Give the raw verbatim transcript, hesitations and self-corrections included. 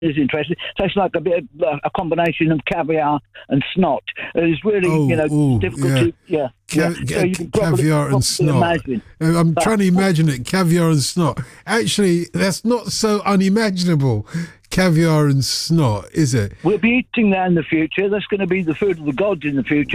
is interesting. Tastes like a bit of uh, a combination of caviar and snot. It's really, oh, you know, oh, difficult yeah. to, yeah. Ca- yeah. So you can probably, caviar probably and snot. imagine. Uh, I'm But- trying to imagine it. Caviar and snot. Actually, that's not so unimaginable. Caviar and snot, is it? We'll be eating that in the future. That's going to be the food of the gods in the future.